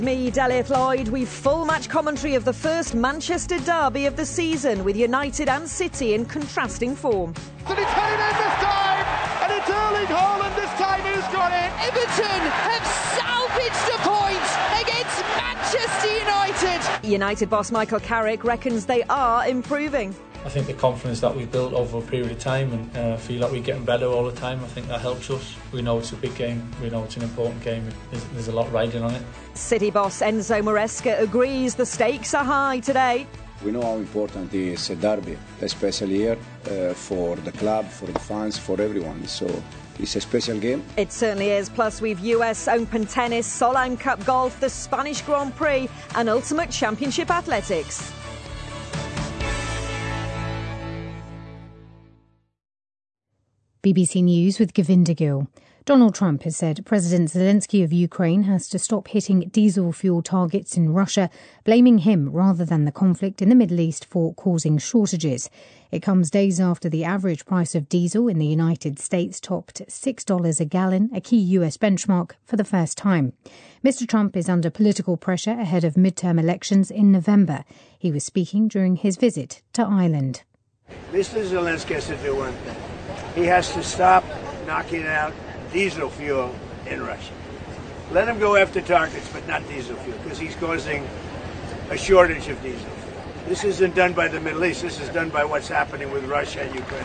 Me, Elliot Lloyd, we've full match commentary of the first Manchester derby of the season with United and City in contrasting form. And it's headed in this time, and it's Erling Haaland this time who's got it. Everton have salvaged a point against Manchester United. United boss Michael Carrick reckons they are improving. I think the confidence that we've built over a period of time and feel like we're getting better all the time, I think that helps us. We know it's a big game, we know it's an important game, there's a lot riding on it. City boss Enzo Maresca agrees the stakes are high today. We know how important is a derby, especially here for the club, for the fans, for everyone. So it's a special game. It certainly is. Plus we've US Open tennis, Solheim Cup golf, the Spanish Grand Prix and Ultimate Championship athletics. BBC News with Govinda Gill. Donald Trump has said President Zelensky of Ukraine has to stop hitting diesel fuel targets in Russia, blaming him rather than the conflict in the Middle East for causing shortages. It comes days after the average price of diesel in the United States topped $6 a gallon, a key US benchmark, for the first time. Mr. Trump is under political pressure ahead of midterm elections in November. He was speaking during his visit to Ireland. Mr. Zelensky has to do one thing. He has to stop knocking out diesel fuel in Russia. Let him go after targets, but not diesel fuel, because he's causing a shortage of diesel fuel. This isn't done by the Middle East. This is done by what's happening with Russia and Ukraine.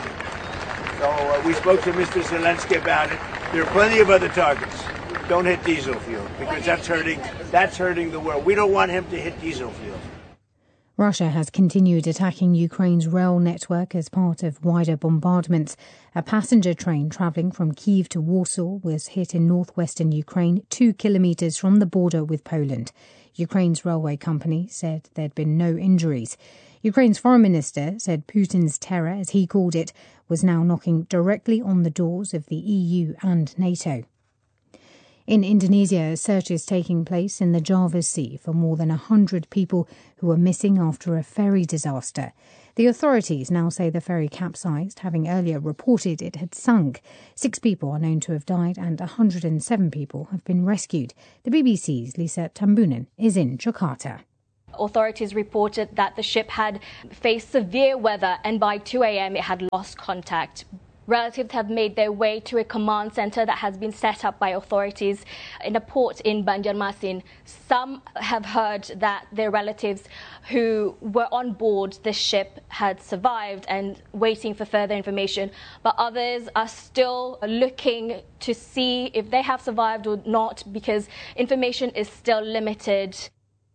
So we spoke to Mr. Zelensky about it. There are plenty of other targets. Don't hit diesel fuel, because that's hurting the world. We don't want him to hit diesel fuel. Russia has continued attacking Ukraine's rail network as part of wider bombardments. A passenger train travelling from Kyiv to Warsaw was hit in northwestern Ukraine, 2 kilometres from the border with Poland. Ukraine's railway company said there'd been no injuries. Ukraine's foreign minister said Putin's terror, as he called it, was now knocking directly on the doors of the EU and NATO. In Indonesia, a search is taking place in the Java Sea for more than 100 people who are missing after a ferry disaster. The authorities now say the ferry capsized, having earlier reported it had sunk. 6 people are known to have died and 107 people have been rescued. The BBC's Lisa Tambunan is in Jakarta. Authorities reported that the ship had faced severe weather and by 2 a.m. it had lost contact. Relatives have made their way to a command centre that has been set up by authorities in a port in Banjarmasin. Some have heard that their relatives who were on board the ship had survived and waiting for further information, but others are still looking to see if they have survived or not because information is still limited.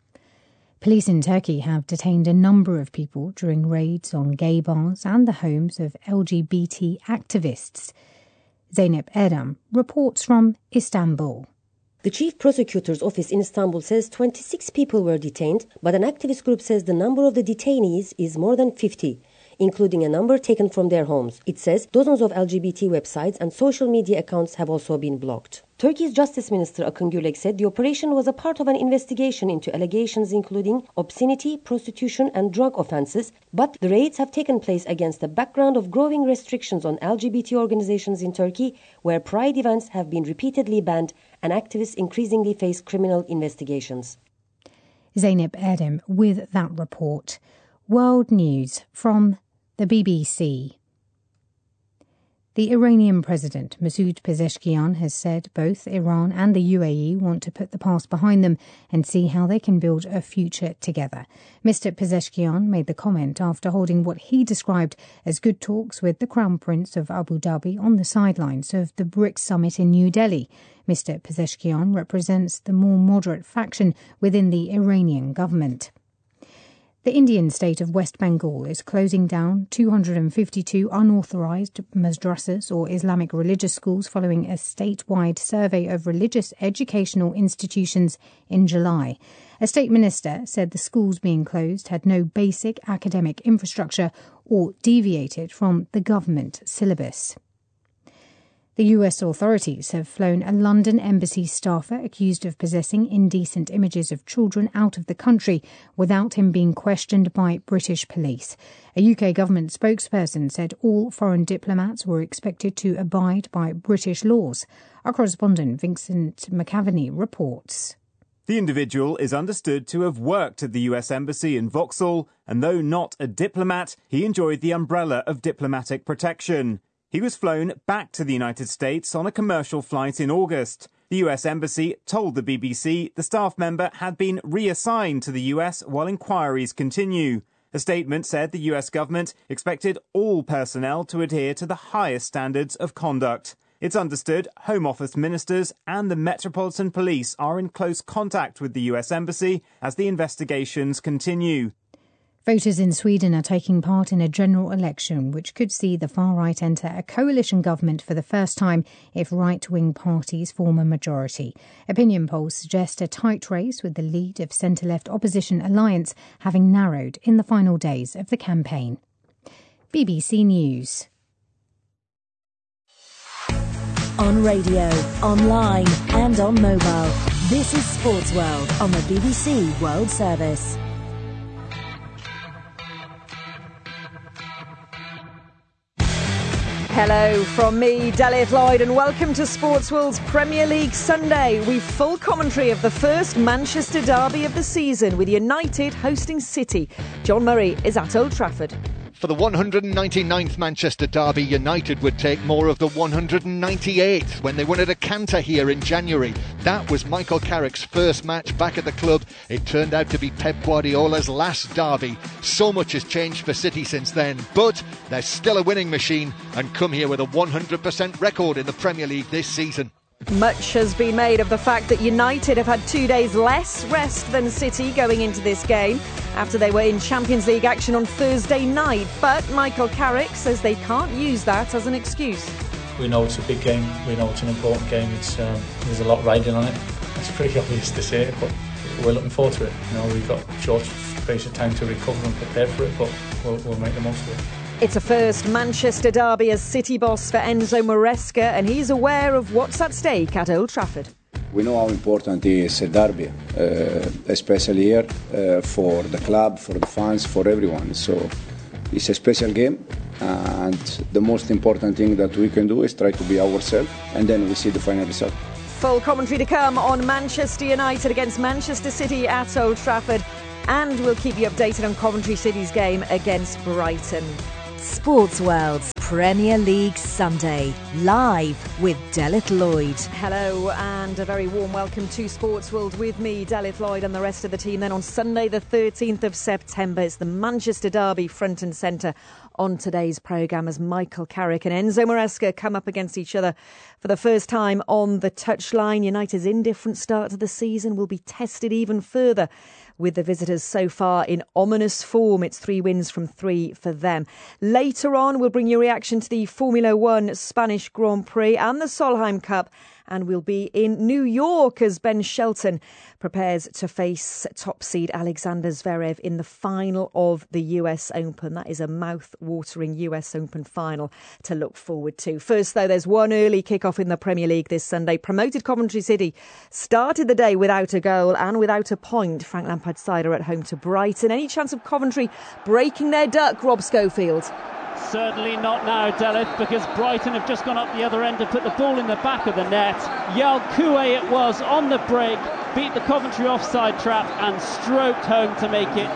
Police in Turkey have detained a number of people during raids on gay bars and the homes of LGBT activists. Zeynep Erdem reports from Istanbul. The chief prosecutor's office in Istanbul says 26 people were detained, but an activist group says the number of the detainees is more than 50, including a number taken from their homes. It says dozens of LGBT websites and social media accounts have also been blocked. Turkey's Justice Minister Akın Gülek said the operation was a part of an investigation into allegations including obscenity, prostitution and drug offences, but the raids have taken place against the background of growing restrictions on LGBT organizations in Turkey, where pride events have been repeatedly banned and activists increasingly face criminal investigations. Zeynep Erdem with that report. World News from the BBC. The Iranian President Masoud Pezeshkian has said both Iran and the UAE want to put the past behind them and see how they can build a future together. Mr. Pezeshkian made the comment after holding what he described as good talks with the Crown Prince of Abu Dhabi on the sidelines of the BRICS summit in New Delhi. Mr. Pezeshkian represents the more moderate faction within the Iranian government. The Indian state of West Bengal is closing down 252 unauthorised madrasas or Islamic religious schools following a statewide survey of religious educational institutions in July. A state minister said the schools being closed had no basic academic infrastructure or deviated from the government syllabus. The US authorities have flown a London embassy staffer accused of possessing indecent images of children out of the country without him being questioned by British police. A UK government spokesperson said all foreign diplomats were expected to abide by British laws. Our correspondent Vincent McAvaney reports. The individual is understood to have worked at the US Embassy in Vauxhall, and though not a diplomat, he enjoyed the umbrella of diplomatic protection. He was flown back to the United States on a commercial flight in August. The US Embassy told the BBC the staff member had been reassigned to the US while inquiries continue. A statement said the US government expected all personnel to adhere to the highest standards of conduct. It's understood Home Office ministers and the Metropolitan Police are in close contact with the US Embassy as the investigations continue. Voters in Sweden are taking part in a general election which could see the far right enter a coalition government for the first time if right-wing parties form a majority. Opinion polls suggest a tight race with the lead of centre-left opposition alliance having narrowed in the final days of the campaign. BBC News. On radio, online and on mobile. This is Sports World on the BBC World Service. Hello from me, Delith Lloyd, and welcome to Sports World's Premier League Sunday. We've full commentary of the first Manchester derby of the season with United hosting City. John Murray is at Old Trafford. For the 199th Manchester derby, United would take more of the 198th when they won at a canter here in January. That was Michael Carrick's first match back at the club. It turned out to be Pep Guardiola's last derby. So much has changed for City since then, but they're still a winning machine and come here with a 100% record in the Premier League this season. Much has been made of the fact that United have had 2 days less rest than City going into this game after they were in Champions League action on Thursday night. But Michael Carrick says they can't use that as an excuse. We know it's a big game, we know it's an important game, there's a lot riding on it. It's pretty obvious to say, but we're looking forward to it. We've got a short space of time to recover and prepare for it, but we'll make the most of it. It's a first Manchester derby as City boss for Enzo Maresca, and he's aware of what's at stake at Old Trafford. We know how important is a derby, especially here for the club, for the fans, for everyone. So it's a special game, and the most important thing that we can do is try to be ourselves, and then we see the final result. Full commentary to come on Manchester United against Manchester City at Old Trafford, and we'll keep you updated on Coventry City's game against Brighton. Sports World's Premier League Sunday, live with Delith Lloyd. Hello and a very warm welcome to Sports World with me, Delith Lloyd, and the rest of the team. Then on Sunday the 13th of September, it's the Manchester derby front and centre on today's programme as Michael Carrick and Enzo Maresca come up against each other for the first time on the touchline. United's indifferent start to the season will be tested even further with the visitors so far in ominous form. It's 3 wins from 3 for them. Later on, we'll bring you a reaction to the Formula One Spanish Grand Prix and the Solheim Cup. And we'll be in New York as Ben Shelton prepares to face top seed Alexander Zverev in the final of the US Open. That is a mouth-watering US Open final to look forward to. First, though, there's one early kick-off in the Premier League this Sunday. Promoted Coventry City started the day without a goal and without a point. Frank Lampard's side are at home to Brighton. Any chance of Coventry breaking their duck, Rob Schofield? Certainly not now, Delith, because Brighton have just gone up the other end to put the ball in the back of the net. Yal Koué it was on the break, beat the Coventry offside trap and stroked home to make it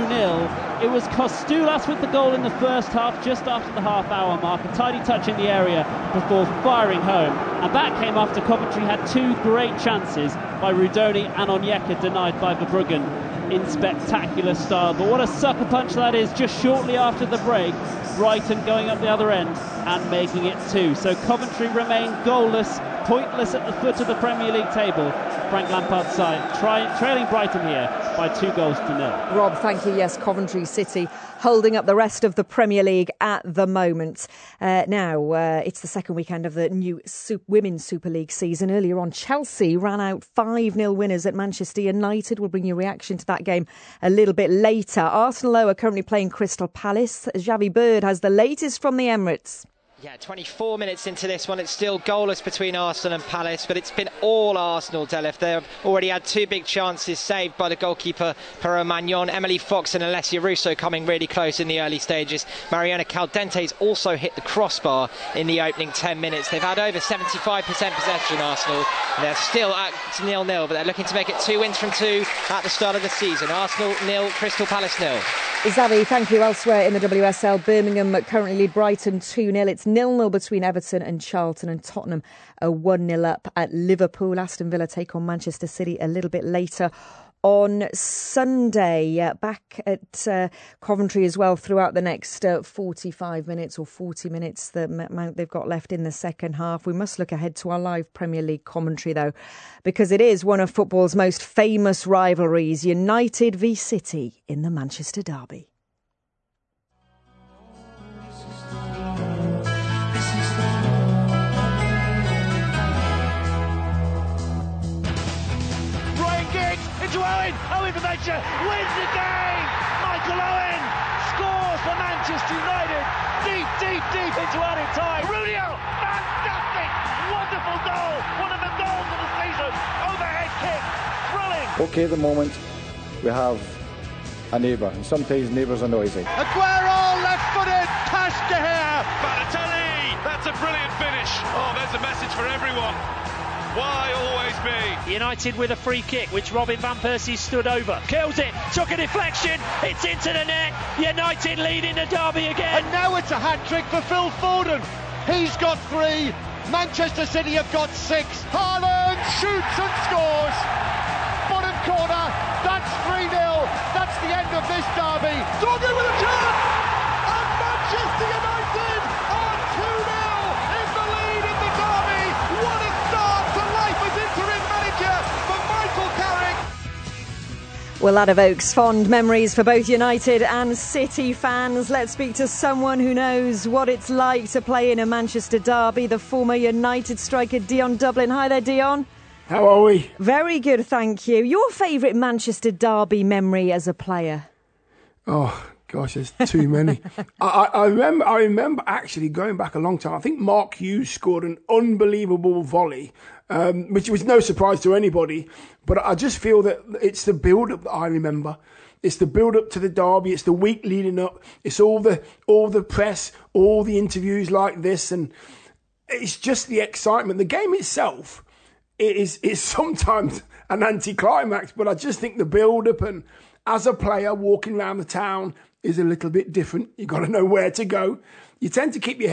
2-0. It was Kostoulas with the goal in the first half, just after the half-hour mark. A tidy touch in the area before firing home. And that came after Coventry had 2 great chances by Rudoni and Onyeka denied by Verbruggen in spectacular style. But what a sucker punch that is, just shortly after the break. Brighton going up the other end and making it 2. So Coventry remain goalless, pointless at the foot of the Premier League table. Frank Lampard's side trailing Brighton here by 2-0. Rob, thank you. Yes, Coventry City holding up the rest of the Premier League at the moment. Now, it's the second weekend of the new Women's Super League season. Earlier on, Chelsea ran out 5-0 winners at Manchester United. We'll bring you a reaction to that game a little bit later. Arsenal are currently playing Crystal Palace. Xavi Bird has the latest from the Emirates. Yeah, 24 minutes into this one, it's still goalless between Arsenal and Palace, but it's been all Arsenal, Delif. They've already had 2 big chances saved by the goalkeeper, Pero Magnon. Emily Fox and Alessia Russo coming really close in the early stages. Mariana Caldente's also hit the crossbar in the opening 10 minutes. They've had over 75% possession, Arsenal. They're still at 0-0, but they're looking to make it 2 wins from 2 at the start of the season. Arsenal 0, Crystal Palace 0. Xavi, thank you. Elsewhere in the WSL, Birmingham currently lead Brighton 2-0. It's 0-0 between Everton and Charlton, and Tottenham are 1-0 up at Liverpool. Aston Villa take on Manchester City a little bit later on Sunday. Back at Coventry as well throughout the next 45 minutes or 40 minutes, the amount they've got left in the second half. We must look ahead to our live Premier League commentary, though, because it is one of football's most famous rivalries, United v City in the Manchester Derby. Into Owen, Owen for Manchester, wins the game! Michael Owen scores for Manchester United, deep into added time. Rulio, fantastic, wonderful goal, one of the goals of the season, overhead kick, thrilling. Okay, at the moment, we have a neighbour, and sometimes neighbours are noisy. Aguero, left-footed, past De Gea. Balotelli, that's a brilliant finish. Oh, there's a message for everyone. Why always me? United with a free kick, which Robin Van Persie stood over. Kills it, took a deflection, it's into the net. United leading the derby again. And now it's a hat-trick for Phil Foden. He's got 3. Manchester City have got 6. Haaland shoots and scores. Bottom corner, that's 3-0. That's the end of this derby. Dorgan with a chance! And Manchester United are 2-0 in the lead in the derby. What a start to life as interim manager for Michael Carrick. Well, that evokes fond memories for both United and City fans. Let's speak to someone who knows what it's like to play in a Manchester derby, the former United striker Dion Dublin. Hi there, Dion. How are we? Very good, thank you. Your favourite Manchester derby memory as a player? Oh, gosh, there's too many. I remember actually going back a long time. I think Mark Hughes scored an unbelievable volley, which was no surprise to anybody. But I just feel that it's the build-up that I remember. It's the build-up to the derby. It's the week leading up. It's all the press, all the interviews like this, and it's just the excitement. The game itself is sometimes an anticlimax, but I just think the build-up, and as a player walking around the town is a little bit different. You've got to know where to go. You tend to keep your